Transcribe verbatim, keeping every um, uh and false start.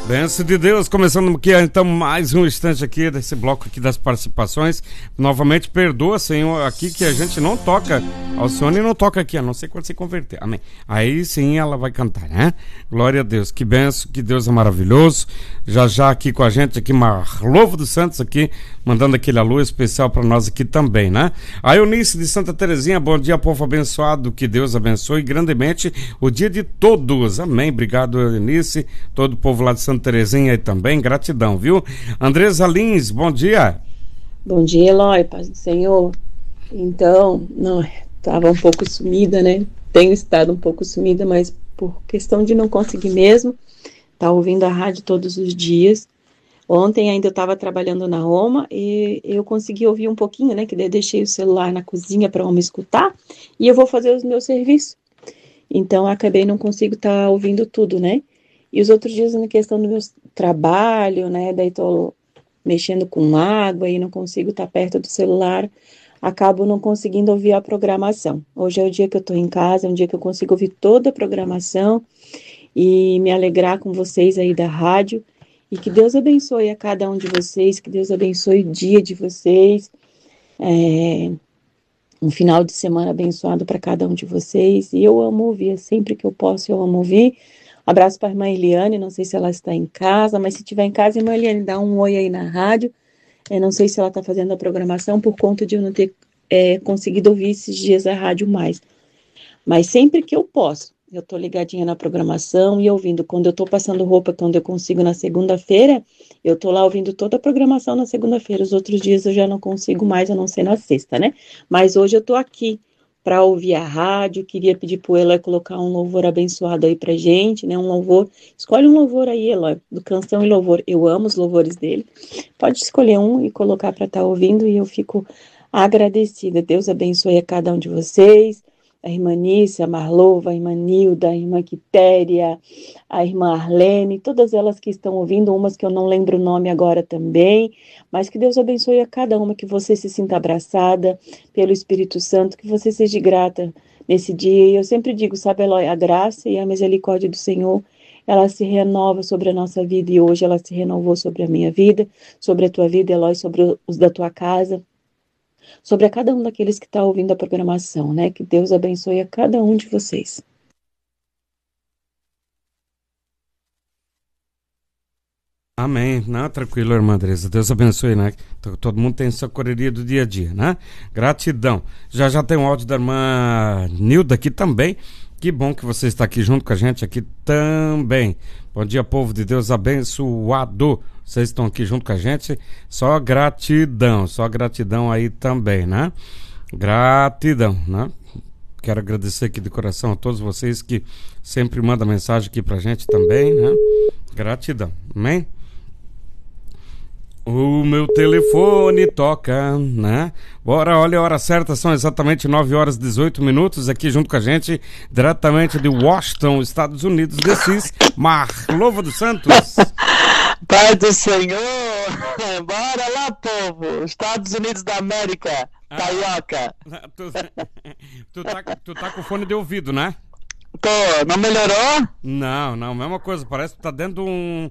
Benção de Deus, começando aqui então mais um instante aqui desse bloco aqui das participações. Novamente perdoa, Senhor, aqui que a gente não toca ao Senhor e não toca aqui, a não ser quando se converter, amém. Aí sim ela vai cantar, né? Glória a Deus, que benção, que Deus é maravilhoso. Já já aqui com a gente, aqui Marlovo dos Santos aqui, mandando aquele alô especial para nós aqui também, né? A Eunice de Santa Terezinha, bom dia, povo abençoado, que Deus abençoe grandemente o dia de todos, amém. Obrigado, Eunice, todo o povo lá de Santa Terezinha aí também, gratidão, viu? Andresa Lins, bom dia. Bom dia, Eloy, paz do Senhor. Então, não, estava um pouco sumida, né? Tenho estado um pouco sumida, mas por questão de não conseguir mesmo, tá ouvindo a rádio todos os dias. Ontem ainda eu estava trabalhando na Roma e eu consegui ouvir um pouquinho, né? Que daí eu deixei o celular na cozinha para me escutar e eu vou fazer os meus serviços. Então, acabei não consigo estar tá ouvindo tudo, né? E os outros dias, na questão do meu trabalho, né, daí tô mexendo com água e não consigo estar perto do celular, acabo não conseguindo ouvir a programação. Hoje é o dia que eu tô em casa, é um dia que eu consigo ouvir toda a programação e me alegrar com vocês aí da rádio. E que Deus abençoe a cada um de vocês, que Deus abençoe o dia de vocês, é, um final de semana abençoado para cada um de vocês. E eu amo ouvir, sempre que eu posso, eu amo ouvir. Abraço para a irmã Eliane, não sei se ela está em casa, mas se estiver em casa, irmã Eliane, dá um oi aí na rádio. Eu não sei se ela está fazendo a programação por conta de eu não ter é, conseguido ouvir esses dias a rádio mais. Mas sempre que eu posso, eu estou ligadinha na programação e ouvindo. Quando eu estou passando roupa, quando eu consigo na segunda-feira, eu estou lá ouvindo toda a programação na segunda-feira. Os outros dias eu já não consigo mais, a não ser na sexta, né? Mas hoje eu estou aqui para ouvir a rádio. Queria pedir para o Eloy colocar um louvor abençoado aí pra gente, né, um louvor, escolhe um louvor aí, Eloy, do Canção e Louvor, eu amo os louvores dele, pode escolher um e colocar para estar ouvindo e eu fico agradecida. Deus abençoe a cada um de vocês, a irmã Nícia, a Marlova, a irmã Nilda, a irmã Quitéria, a irmã Arlene, todas elas que estão ouvindo, umas que eu não lembro o nome agora também, mas que Deus abençoe a cada uma, que você se sinta abraçada pelo Espírito Santo, que você seja grata nesse dia. E eu sempre digo, sabe, Eloy, a graça e a misericórdia do Senhor, ela se renova sobre a nossa vida, e hoje ela se renovou sobre a minha vida, sobre a tua vida, Eloy, sobre os da tua casa, sobre a cada um daqueles que está ouvindo a programação, né? Que Deus abençoe a cada um de vocês. Amém. Não, tranquilo, irmã Andresa. Deus abençoe, né? Todo mundo tem sua correria do dia a dia, né? Gratidão. Já já tem um áudio da irmã Nilda aqui também. Que bom que você está aqui junto com a gente aqui também. Bom dia, povo de Deus abençoado. Vocês estão aqui junto com a gente. Só gratidão, só gratidão aí também, né? Gratidão, né? Quero agradecer aqui de coração a todos vocês que sempre mandam mensagem aqui pra gente também, né? Gratidão, amém? O meu telefone toca, né? Bora, olha a hora certa, são exatamente nove horas e dezoito minutos, aqui junto com a gente, diretamente de Washington, Estados Unidos, desses, Marlovo dos Santos. Pai do Senhor, bora lá, povo, Estados Unidos da América, ah, carioca. Tu, tu, tá, tu tá com fone de ouvido, né? Tô, não melhorou? Não, não, mesma coisa, parece que tá dentro de um...